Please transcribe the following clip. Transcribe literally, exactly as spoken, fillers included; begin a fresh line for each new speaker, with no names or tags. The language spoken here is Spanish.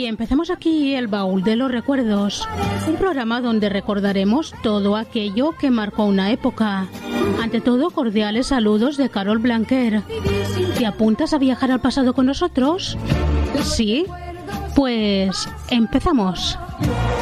Y empezamos aquí el baúl de los recuerdos, un programa donde recordaremos todo aquello que marcó una época. Ante todo, cordiales saludos de Carol Blanquer. ¿Te apuntas a viajar al pasado con nosotros? ¿Sí? Pues empezamos.